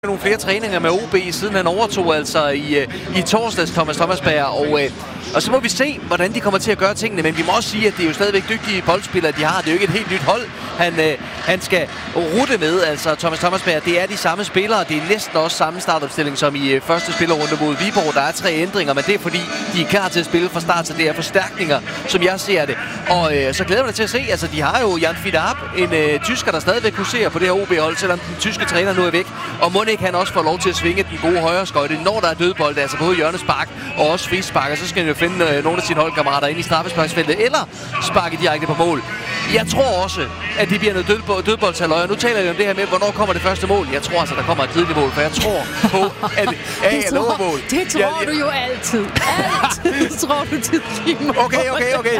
nogle flere træninger med OB, siden han overtog altså i torsdags, Thomas Thomasberg, og så må vi se, hvordan de kommer til at gøre tingene, men vi må også sige, at det er jo stadigvæk dygtige boldspillere, de har. Det er jo ikke et helt nyt hold, han skal rute med, altså Thomas Thomasberg. Det er de samme spillere, det er næsten også samme startopstilling som i første spillerrunde mod Viborg. Der er 3 ændringer, men det er fordi, de er klar til at spille fra start, så det er forstærkninger, som jeg ser det. Og så glæder jeg mig til at se, altså de har jo Jan Fiedab, en tysker, der stadigvæk huserer på det her OB-hold, selvom den tyske træner nu er væk. Og må ikke han også får lov til at svinge den gode højre skøjte, når der er dødbold, altså både hjørnespark og også frispark, og så skal han jo finde nogle af sine holdkammerater ind i straffesparksfeltet, eller sparke direkte på mål. Jeg tror også, at det bliver noget dødboldshalløj, og nu taler vi om det her med, hvornår kommer det første mål. Jeg tror altså, der kommer et tidligt mål, for jeg tror på, at jeg lover mål. Det tror du jo altid. Altid tror du tidligt mål. Okay.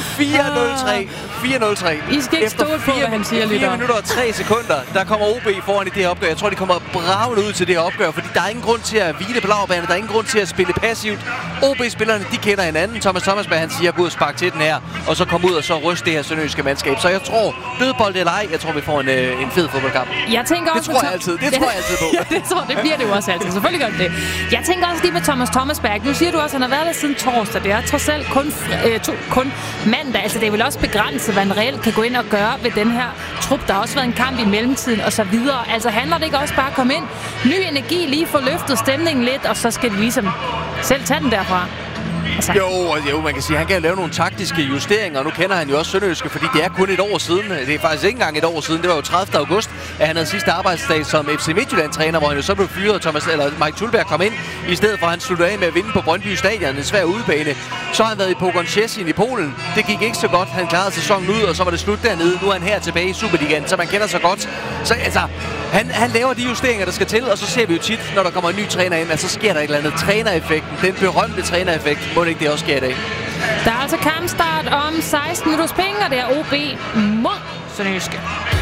4-0-3. I skal ikke stå på, hvad han siger lidt 4 om. minutter og 3 sekunder, der kommer OB foran i det her opgør. Jeg tror, de kommer bravende ud til det her opgør, fordi der er ingen grund til at hvile på lavbanen. Der er ingen grund til at spille passivt. OB-spillerne, de kender hinanden. Thomas Thomasberg, han siger, gå ud og spark til den her, og så komme ud og så ryste det her sønderjyske mandskab. Så jeg tror, dødbold eller ej, jeg tror, vi får en fed fodboldkamp. Jeg tænker også, det tror jeg altid. Det tror jeg altid på. Ja, det bliver det jo også altid. Selvfølgelig gør det. Jeg tænker også lige med Thomas Thomasberg. Nu siger du også, at han har været der siden torsdag. Det er trods alt kun mandag. Altså, det er vel også begrænset, hvad han reelt kan gå ind og gøre ved den her trup. Der har også været en kamp i mellemtiden og så videre. Altså, handler det ikke også bare at komme ind? Ny energi, lige få løftet stemningen lidt, og så skal de ligesom selv tage den derfra. Altså. Jo, man kan sige, at han kan lave nogle taktiske justeringer, og nu kender han jo også sønderjyske, fordi det er kun et år siden. Det er faktisk ikke engang et år siden. Det var jo 30. august, at han havde sidste arbejdsdag som FC Midtjylland-træner, hvor han jo så blev fyret, Mike Tulberg kom ind, i stedet for at han sluttede af med at vinde på Brøndby Stadion, en svær udebane. Så har han været i Pogoń Szczecin i Polen. Det gik ikke så godt. Han klarede sæsonen ud, og så var det slut dernede. Nu er han her tilbage i Superligaen, så man kender så godt. Så altså, han laver de justeringer, der skal til, og så ser vi jo tit, når der kommer en ny træner ind, at så sker der et eller andet. Trænereffekten, den berømte trænereffekt, må det ikke det også sker i dag. Der er altså kampstart om 16 minutters penge, og det er OB mod Sønderjyske.